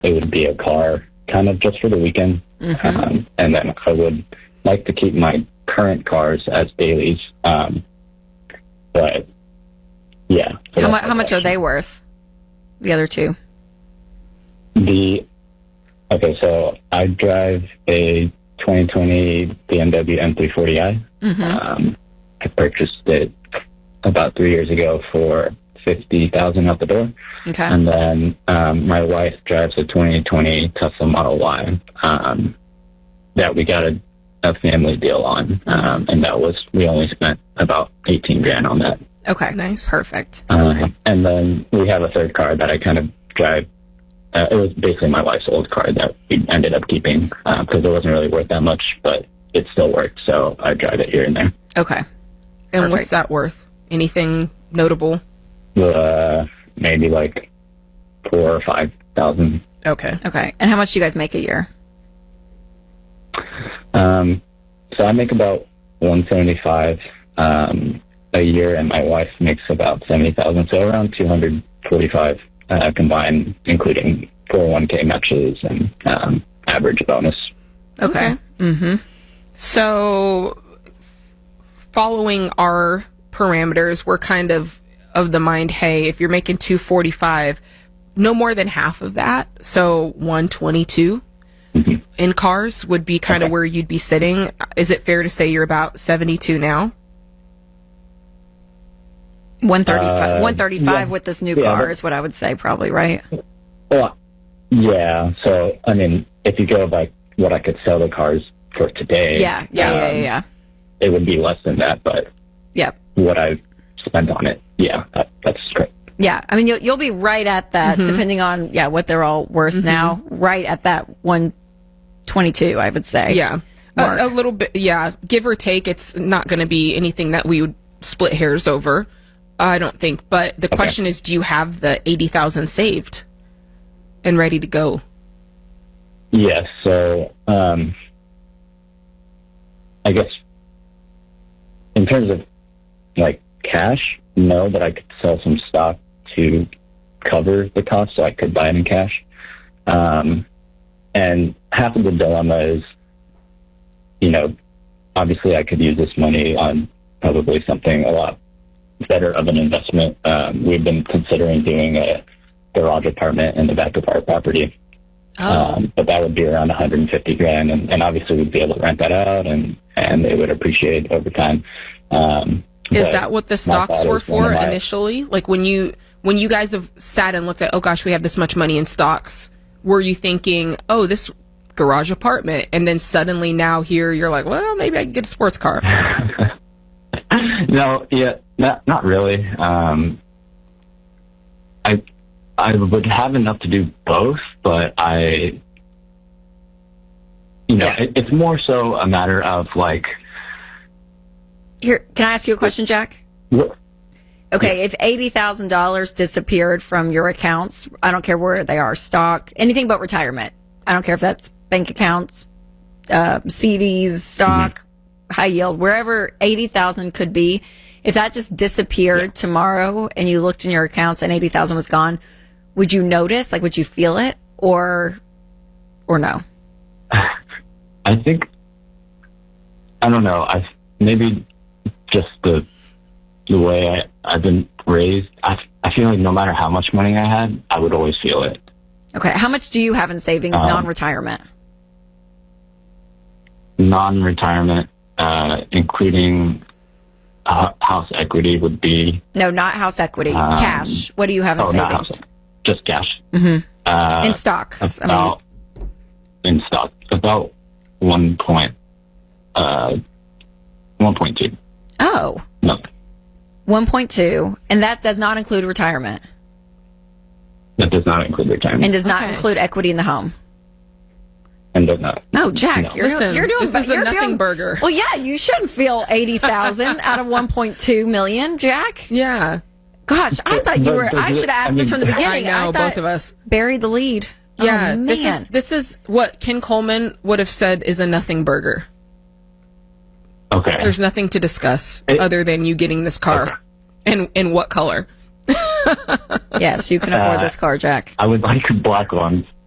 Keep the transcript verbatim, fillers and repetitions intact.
it would be a car kind of just for the weekend. Mm-hmm. Um, and then I would like to keep my current cars as dailies. Um, but yeah. So how, mu- how much are they worth? The other two? The, okay, so I drive a twenty twenty B M W M three forty i. Mm-hmm. Um, I purchased it about three years ago for fifty thousand out the door. Okay. And then um, my wife drives a twenty twenty Tesla Model Y um, that we got a, a family deal on. Mm-hmm. Um, and that was, we only spent about eighteen grand on that. Okay. Nice. Perfect. Uh, and then we have a third car that I kind of drive. Uh, it was basically my wife's old car that we ended up keeping because uh, it wasn't really worth that much, but it still worked. So I drive it here and there. Okay. And Perfect. What's that worth? Anything notable? Uh, maybe like four or five thousand. Okay. Okay. And how much do you guys make a year? Um, so I make about one seventy-five um, a year, and my wife makes about seventy thousand. So around two hundred forty-five uh, combined, including four oh one k matches and um, average bonus. Okay. Mm-hmm. So, following our parameters, we're kind of of the mind, hey, if you're making two forty-five, no more than half of that, so one twenty-two mm-hmm. in cars would be kind okay. of where you'd be sitting. Is it fair to say you're about seventy-two now? one thirty-five, uh, one thirty-five yeah. with this new yeah, car but, is what I would say, probably, right? Well, yeah. So, I mean, if you go by what I could sell the cars for today, yeah, yeah, um, yeah, yeah, yeah, it would be less than that. But yep. what I spent on it, yeah, that, that's great. Yeah, I mean, you'll you'll be right at that, mm-hmm. depending on yeah what they're all worth mm-hmm. now. Right at that one twenty-two, I would say. Yeah, a, a little bit. Yeah, give or take. It's not going to be anything that we would split hairs over. I don't think. But the okay. question is, do you have the eighty thousand saved and ready to go? Yes. So, um, I guess in terms of like cash, no, but I could sell some stock to cover the cost, so I could buy it in cash. Um, and half of the dilemma is, you know, obviously I could use this money on probably something a lot better of an investment. Um, we've been considering doing a garage apartment in the back of our property. Oh. Um, but that would be around one hundred fifty grand, and, and obviously we'd be able to rent that out, and, and it would appreciate over time. Um, Is that what the stocks were for initially? Like when you when you guys have sat and looked at, oh gosh, we have this much money in stocks, were you thinking, oh, this garage apartment, and then suddenly now here you're like, well, maybe I can get a sports car? No, yeah, not not really. Um, I I would have enough to do both, but I, you know, yeah. it, it's more so a matter of like. Here, can I ask you a question, Jack? What? Okay, yeah. If eighty thousand dollars disappeared from your accounts, I don't care where they are, stock, anything but retirement. I don't care if that's bank accounts, uh, C Ds, stock, mm-hmm. high yield, wherever eighty thousand dollars could be. If that just disappeared yeah. tomorrow and you looked in your accounts and eighty thousand dollars was gone, would you notice? Like, would you feel it, or or no? I think, I don't know. I maybe just the the way I, I've been raised. I I feel like no matter how much money I had, I would always feel it. Okay, how much do you have in savings, um, non-retirement? Non-retirement, uh, including uh, house equity, would be no, not house equity, um, cash. What do you have in oh, savings? Not house, just cash. Mm-hmm. Uh, in stocks. About I mean, in stock, about one point, uh, one point two. Oh. No. one point two, and that does not include retirement. That does not include retirement. And does not okay. include equity in the home. And does not. Oh, Jack, no. you're, Listen, you're doing this is you're a nothing doing, burger. Well, yeah, you shouldn't feel eighty thousand out of one point two million, Jack. Yeah. Gosh, I thought you but, were. but, I should have asked I mean, this from the beginning. I know, I both of us buried the lead. Yeah, oh, this is this is what Ken Coleman would have said is a nothing burger. Okay. There's nothing to discuss it, other than you getting this car, okay. and in what color. Yes, you can afford uh, this car, Jack. I would like a black one.